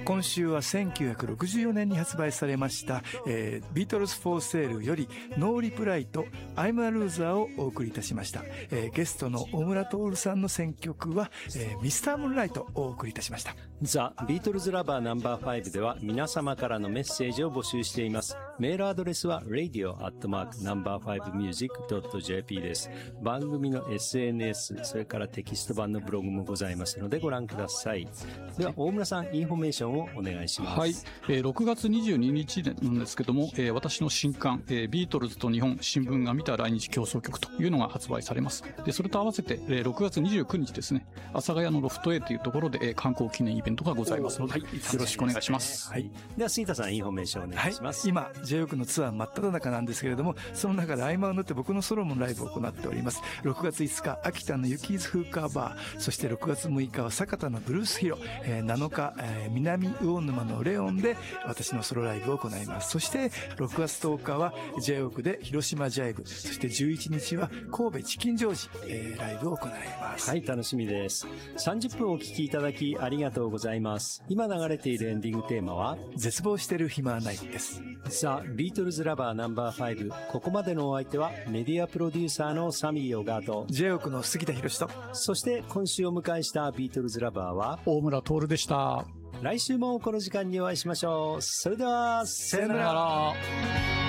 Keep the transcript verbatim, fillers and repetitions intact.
今週はせんきゅうひゃくろくじゅうよねんに発売されました、えー、ビートルズフォーセールよりノーリプライとI'm a Loserをお送りいたしました。えー、ゲストの大村徹さんの選曲は、えー、ミスタームーンライトをお送りいたしました。 ザ・ビートルズラバーナンバーファイブでは皆様からのメッセージを募集しています。メールアドレスは レイディオ アットマーク ナンバーファイブミュージック ドット ジェーピー です。番組の エスエヌエス、それからテキスト版のブログもございますのでご覧ください。では大村さん、インフォメーションをお願いします。 はい、えー、ろくがつにじゅうににちなんですけども、えー、私の新刊、えー、ビートルズと日本新聞が見た来日競争曲というのが発売されます。でそれと合わせて、えー、ろくがつにじゅうくにちですね、阿佐ヶ谷のロフト A というところで、えー、観光記念イベントがございますので、はい、よろしくお願いします。 はい、では杉田さん、インフォメーションお願いします。 はい、今 ジェイオー のツアー真っ只中なんですけれども、その中で合間を縫って僕のソロのライブを行っております。ろくがついつか秋田のユキーズフーカーバー、そしてろくがつむいかは酒田のブルースヒロ、えー、なのか、えー、南魚沼のレオンで私のソロライブを行います。そしてろくがつとおかは ジェイオー で広島ジャイブ、そしてじゅういちにちは神戸チキンジョージ、えー、ライブを行います。 はい、楽しみです。さんじゅっぷんお聞きいただきありがとうございます。今流れているエンディングテーマは絶望してる暇はないです。 さあ、ビートルズラバーナンバーファイブ、ここまでのお相手はメディアプロデューサーのサミー・オガート、 ジェイオー の杉田博と、 そして今週お迎えしたビートルズラバーは大村徹でした。 来週もこの時間にお会いしましょう。それではさよなら。